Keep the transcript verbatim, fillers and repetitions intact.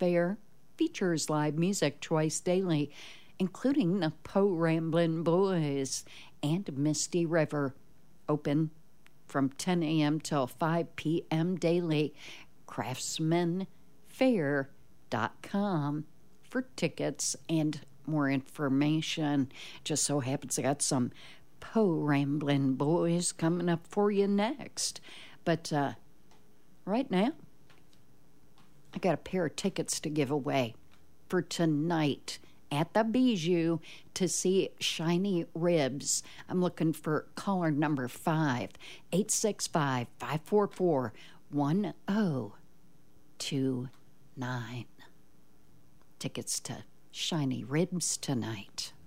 Fair features live music twice daily, including the Po Ramblin' Boys and Misty River. Open from ten a.m. till five p.m. daily. craftsman fair dot com for tickets and more information. Just so happens I got some Po Ramblin' Boys coming up for you next. But uh, right now, I got a pair of tickets to give away for tonight at the Bijou to see Shiny Ribs. I'm looking for caller number five, eight six five, five four four, one oh two nine. Tickets to Shiny Ribs tonight.